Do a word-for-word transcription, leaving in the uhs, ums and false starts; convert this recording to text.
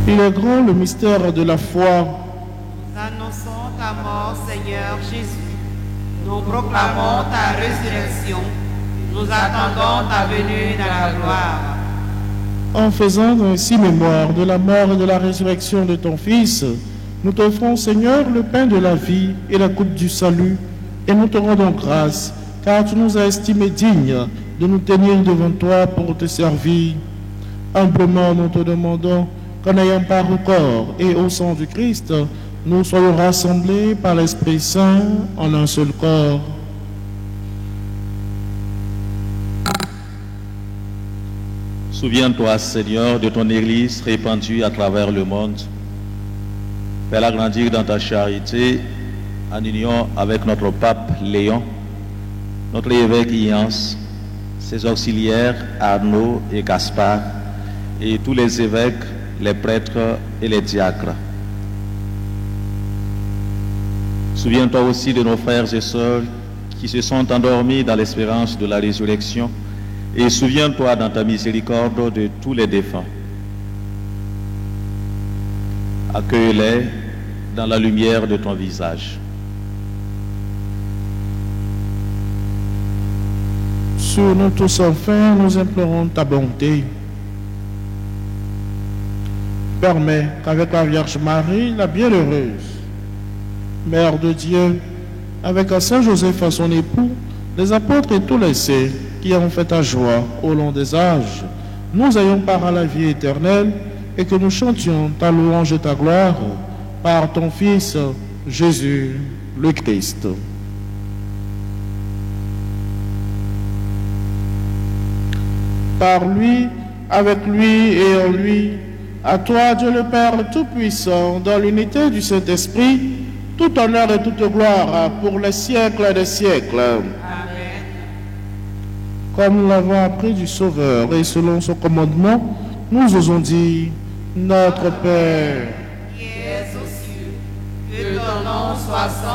Il est grand le mystère de la foi. Nous annonçons ta mort, Seigneur Jésus. Nous proclamons ta résurrection. Nous attendons ta venue dans la gloire. En faisant ainsi mémoire de la mort et de la résurrection de ton Fils, nous t'offrons, Seigneur, le pain de la vie et la coupe du salut, et nous te rendons grâce, car tu nous as estimés dignes de nous tenir devant toi pour te servir. Humblement, nous te demandons qu'en ayant part au corps et au sang du Christ, nous soyons rassemblés par l'Esprit Saint en un seul corps. Souviens-toi, Seigneur, de ton Église répandue à travers le monde. Fais-la grandir dans ta charité, en union avec notre pape Léon, notre évêque Iance, ses auxiliaires Arnaud et Gaspard, et tous les évêques, les prêtres et les diacres. Souviens-toi aussi de nos frères et sœurs qui se sont endormis dans l'espérance de la résurrection, et souviens-toi dans ta miséricorde de tous les défunts. Accueille-les dans la lumière de ton visage. Sur nous tous enfin, nous implorons ta bonté. Permets qu'avec la Vierge Marie, la bienheureuse, Mère de Dieu, avec Saint Joseph, son époux, les apôtres et tous les saints qui ont fait ta joie au long des âges, nous ayons part à la vie éternelle et que nous chantions ta louange et ta gloire par ton Fils, Jésus le Christ. Par lui, avec lui et en lui, à toi, Dieu le Père Tout-Puissant, dans l'unité du Saint-Esprit, tout honneur et toute gloire pour les siècles des siècles. Amen. Comme nous l'avons appris du Sauveur et selon son commandement, nous osons dire, Notre Père, Qui es aux cieux, que ton nom soit sanctifié.